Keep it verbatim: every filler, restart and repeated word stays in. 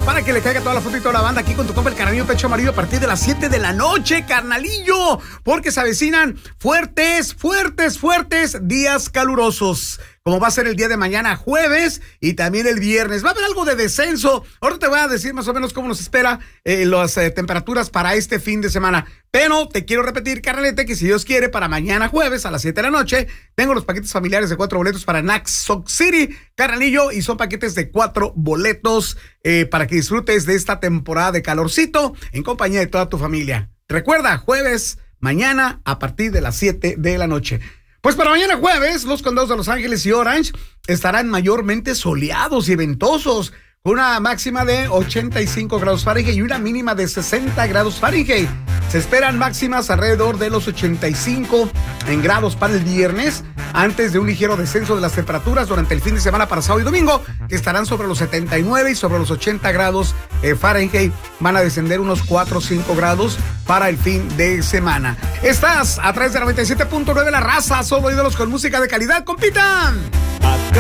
para que le caiga toda la foto y toda la banda aquí con tu compa el Carnalillo Pecho Amarillo a partir de las siete de la noche, carnalillo, porque se avecinan fuertes, fuertes, fuertes días calurosos, como va a ser el día de mañana jueves y también el viernes. Va a haber algo de descenso. Ahora te voy a decir más o menos cómo nos espera eh, las eh, temperaturas para este fin de semana. Pero te quiero repetir, carnalete, que si Dios quiere, para mañana jueves a las siete de la noche, tengo los paquetes familiares de cuatro boletos para Naxos City, carnalillo, y son paquetes de cuatro boletos eh, para que disfrutes de esta temporada de calorcito en compañía de toda tu familia. Recuerda, jueves, mañana a partir de las siete de la noche. Pues para mañana jueves, los condados de Los Ángeles y Orange estarán mayormente soleados y ventosos, con una máxima de ochenta y cinco grados Fahrenheit y una mínima de sesenta grados Fahrenheit. Se esperan máximas alrededor de los ochenta y cinco en grados para el viernes, antes de un ligero descenso de las temperaturas durante el fin de semana para sábado y domingo, que estarán sobre los setenta y nueve y sobre los ochenta grados eh, Fahrenheit. Van a descender unos cuatro o cinco grados para el fin de semana. Estás a través de noventa y siete punto nueve La Raza, solo ídolos con música de calidad, compitan.